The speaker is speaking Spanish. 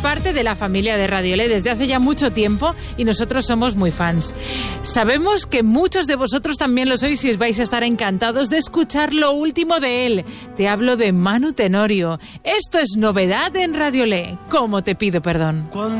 parte de la familia de Radiolé desde hace ya mucho tiempo y nosotros somos muy fans. Sabemos que muchos de vosotros también lo sois y os vais a estar encantados de escuchar lo último de él. Te hablo de Manu Tenorio. Esto es novedad en Radiolé. ¿Cómo te pido perdón?